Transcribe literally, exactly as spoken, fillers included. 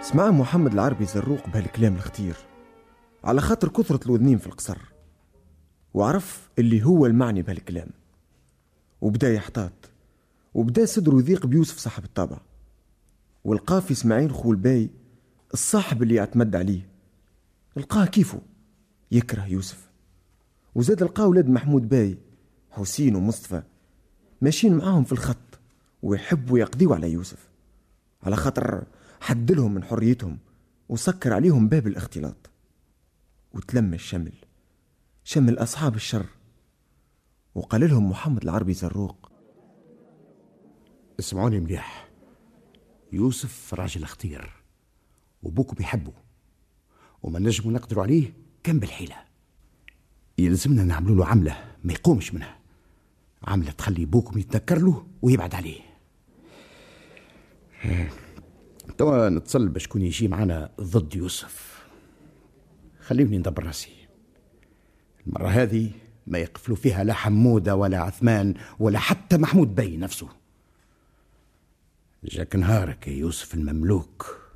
سمع محمد العربي زروق بهالكلام الخطير على خاطر كثرة الوذنين في القصر، وعرف اللي هو المعني بهالكلام، وبدا يحتاط، وبدا صدره يضيق بيوسف صاحب الطابع، ولقاه في اسماعيل خو الباي الصاحب اللي يعتمد عليه، لقاه كيفه يكره يوسف. وزاد لقاه ولاد محمود باي حسين ومصطفى ماشيين معاهم في الخط ويحبوا يقضيوا على يوسف، على خاطر حدلهم من حريتهم وسكر عليهم باب الاختلاط. وتلم الشمل، شمل أصحاب الشر، وقال لهم محمد العربي زروق: اسمعوني مليح، يوسف راجل اختير وبوكو بيحبه، وما نجموا نقدروا عليه كان بالحيلة. يلزمنا نعملوا له عملة ما يقومش منها، عملة تخلي بوكم يتذكر له ويبعد عليه. توا نتصل شكون يجي معنا ضد يوسف. خليوني ندبر راسي المرة هذه، ما يقفلوا فيها لا حمودة ولا عثمان ولا حتى محمود بي نفسه. جاك نهارك يا يوسف المملوك.